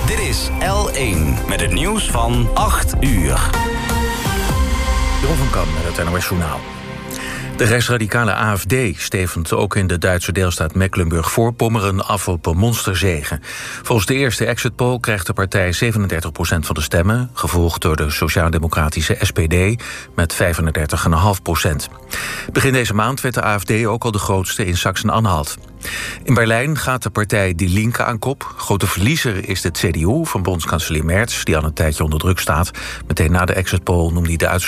Dit is L1 met het nieuws van 8 uur. Jeroen van Kan met het NOS Journaal. De rechtsradicale AfD stevend ook in de Duitse deelstaat Mecklenburg-Voorpommeren af op een monsterzege. Volgens de eerste exit poll krijgt de partij 37% van de stemmen, gevolgd door de sociaal-democratische SPD met 35,5%. Begin deze maand werd de AfD ook al de grootste in Sachsen-Anhalt. In Berlijn gaat de partij Die Linke aan kop. Grote verliezer is de CDU van bondskanselier Merz, die al een tijdje onder druk staat. Meteen na de exit poll noemde hij de uitslag